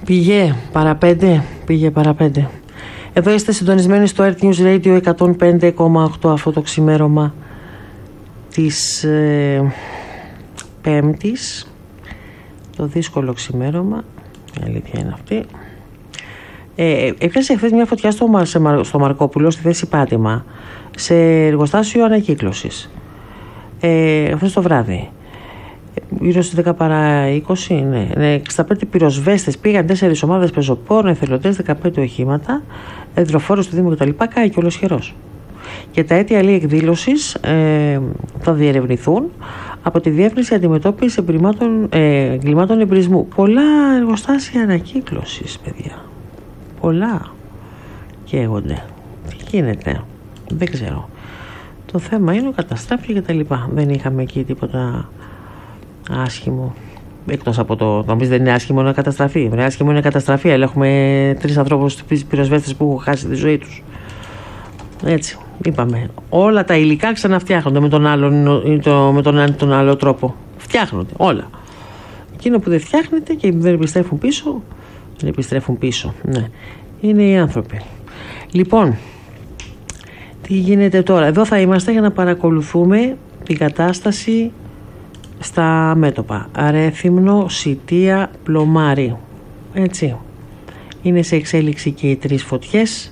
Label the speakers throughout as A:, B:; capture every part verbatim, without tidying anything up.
A: Πήγε παραπέντε, πήγε παραπέντε. Εδώ είστε συντονισμένοι στο Earth News Radio εκατόν πέντε κόμμα οκτώ αυτό το ξημέρωμα της ε, Πέμπτης. Το δύσκολο ξημέρωμα, η αλήθεια είναι αυτή. Ε, έπιασε χθες μια φωτιά στο, στο Μαρκόπουλο, στη θέση Πάτημα, σε εργοστάσιο ανακύκλωσης. Ε, αυτό το βράδυ. Γύρω στις δέκα παρά είκοσι, ναι, ναι, εξήντα πέντε πυροσβέστες πήγαν, τέσσερις ομάδες πεζοπόρων, εθελοντές, δεκαπέντε οχήματα, εδροφόρους του Δήμου κτλ. Κάει και ολοσχερός. Και τα αίτια άλλη εκδήλωσης ε, θα διερευνηθούν από τη Διεύθυνση Αντιμετώπισης Εγκλημάτων, ε, εγκλημάτων εμπρισμού. Πολλά εργοστάσια ανακύκλωσης, παιδιά. Πολλά καίγονται. Τι γίνεται, δεν ξέρω. Το θέμα είναι ο καταστράφη και τα λοιπά. Δεν είχαμε εκεί τίποτα άσχημο. Εκτός από το. Νομίζω δεν είναι άσχημο να καταστραφεί. Βρε, άσχημο είναι καταστραφή. Αλλά έχουμε τρεις ανθρώπους πυροσβέστες που έχουν χάσει τη ζωή τους. Έτσι. Είπαμε. Όλα τα υλικά ξαναφτιάχνονται με τον άλλον, με τον, τον άλλο τρόπο. Φτιάχνονται όλα. Εκείνο που δεν φτιάχνεται και δεν επιστρέφουν πίσω. Δεν επιστρέφουν πίσω. Ναι. Είναι οι άνθρωποι. Λοιπόν, τι γίνεται τώρα. Εδώ θα είμαστε για να παρακολουθούμε την κατάσταση στα μέτωπα. Αρέθυμνο, Σιτία, Πλωμάρι. Έτσι. Είναι σε εξέλιξη και οι τρεις φωτιές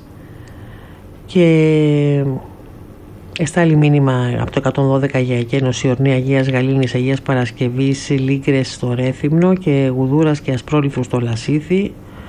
A: και εστάλει μήνυμα από το εκατόν δώδεκα για εκένωση ορνή Αγίας Γαλήνης, Αγίας Παρασκευής, Λίγκρες στο Ρέθυμνο και Γουδούρας και Ασπρόλιθου στο Λασίθι.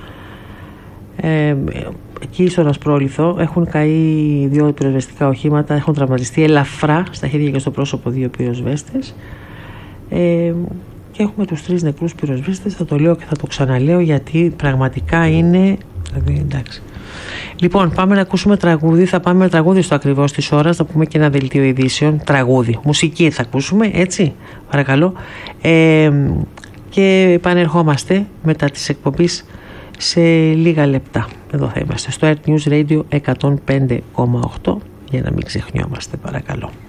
A: Ε, εκεί στον Ασπρόλιθο έχουν καεί δύο πυροσβεστικά οχήματα, έχουν τραυματιστεί ελαφρά στα χέρια και στο πρόσωπο δύο πυροσβέστες. Ε, και έχουμε τους τρεις νεκρούς πυροσβέστες. Θα το λέω και θα το ξαναλέω γιατί πραγματικά είναι, δηλαδή, εντάξει. Λοιπόν, πάμε να ακούσουμε τραγούδι. Θα πάμε με τραγούδι στο ακριβώς της ώρας. Θα πούμε και ένα δελτίο ειδήσεων. Τραγούδι, μουσική θα ακούσουμε, έτσι, παρακαλώ. ε, Και επανερχόμαστε μετά τις εκπομπής σε λίγα λεπτά. Εδώ θα είμαστε στο Earth News Radio εκατόν πέντε κόμμα οκτώ για να μην ξεχνιόμαστε, παρακαλώ.